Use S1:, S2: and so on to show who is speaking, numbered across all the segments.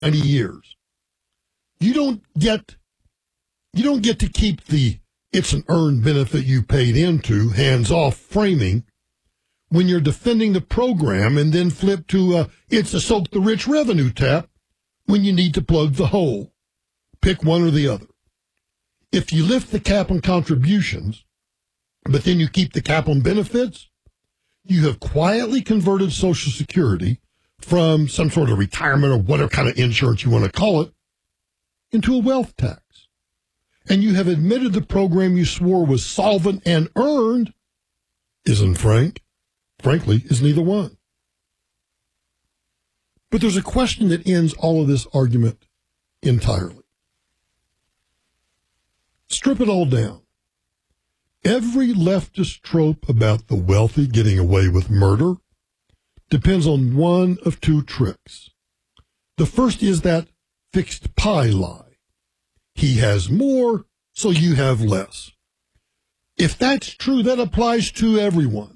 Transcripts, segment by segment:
S1: 90 years. You don't get to keep the it's an earned benefit you paid into hands-off framing when you're defending the program and then flip to it's a soak the rich revenue tap when you need to plug the hole. Pick one or the other. If you lift the cap on contributions, but then you keep the cap on benefits, you have quietly converted Social Security from some sort of retirement or whatever kind of insurance you want to call it into a wealth tax. And you have admitted the program you swore was solvent and earned frankly, is neither one. But there's a question that ends all of this argument entirely. Strip it all down. Every leftist trope about the wealthy getting away with murder depends on one of two tricks. The first is that fixed pie lie. He has more, so you have less. If that's true, that applies to everyone.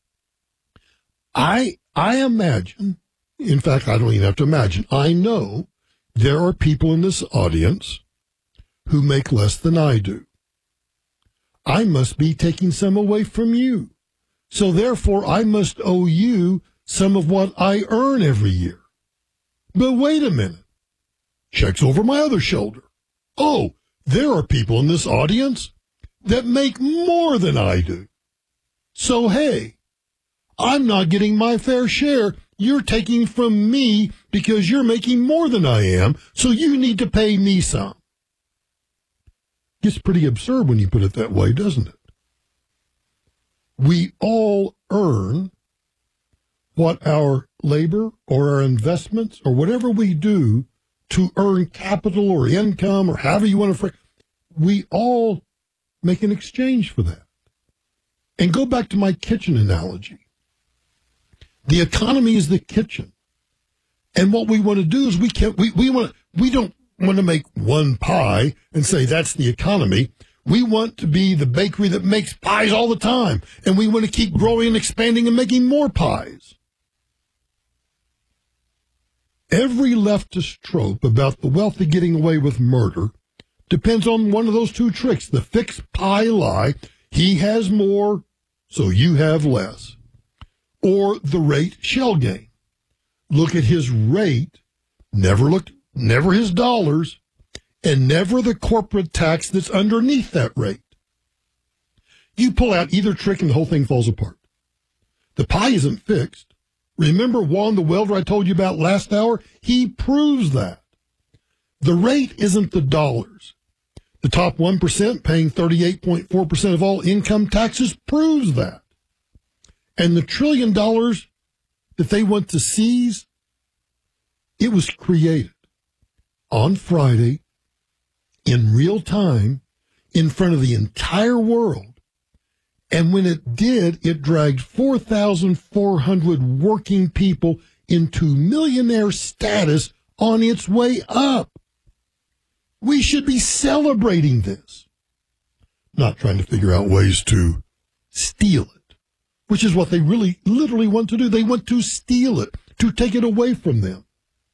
S1: I imagine, in fact, I don't even have to imagine, I know there are people in this audience who make less than I do. I must be taking some away from you. So therefore, I must owe you some of what I earn every year. But wait a minute. Checks over my other shoulder. Oh, there are people in this audience that make more than I do. So, hey, I'm not getting my fair share. You're taking from me because you're making more than I am, so you need to pay me some. Gets pretty absurd when you put it that way, doesn't it? We all earn what our labor or our investments or whatever we do to earn capital or income or however you want to frame. We all make an exchange for that. And go back to my kitchen analogy. The economy is the kitchen. And what we want to do is we don't want to make one pie and say that's the economy. We want to be the bakery that makes pies all the time. And we want to keep growing and expanding and making more pies. Every leftist trope about the wealthy getting away with murder depends on one of those two tricks. The fixed pie lie, he has more, so you have less. Or the rate shell game. Look at his rate, never his dollars, and never the corporate tax that's underneath that rate. You pull out either trick and the whole thing falls apart. The pie isn't fixed. Remember Juan the welder I told you about last hour? He proves that. The rate isn't the dollars. The top 1% paying 38.4% of all income taxes proves that. And the $1 trillion that they want to seize, it was created on Friday in real time in front of the entire world. And when it did, it dragged 4,400 working people into millionaire status on its way up. We should be celebrating this, not trying to figure out ways to steal it, which is what they really literally want to do. They want to steal it, to take it away from them.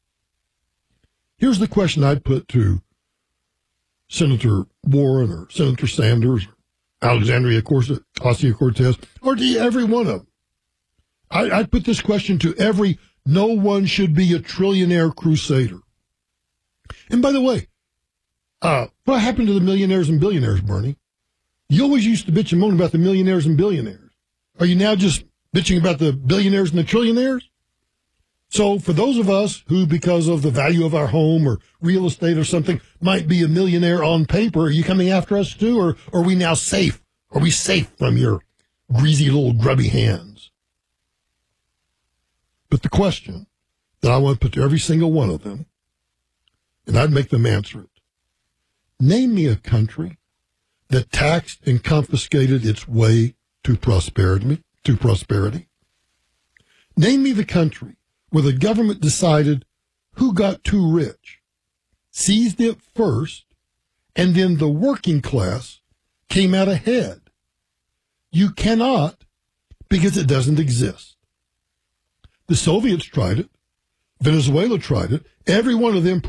S1: Here's the question I'd put to Senator Warren or Senator Sanders or Alexandria Ocasio-Cortez, or to every one of them. I'd put this question to every, no one should be a trillionaire crusader. And by the way, what happened to the millionaires and billionaires, Bernie? You always used to bitch and moan about the millionaires and billionaires. Are you now just bitching about the billionaires and the trillionaires? So for those of us who, because of the value of our home or real estate or something, might be a millionaire on paper, are you coming after us too? Or are we now safe? Are we safe from your greasy little grubby hands? But the question that I want to put to every single one of them, and I'd make them answer it. Name me a country that taxed and confiscated its way to prosperity. Name me the country where the government decided who got too rich, seized it first, and then the working class came out ahead. You cannot, because it doesn't exist. The Soviets tried it. Venezuela tried it. Every one of them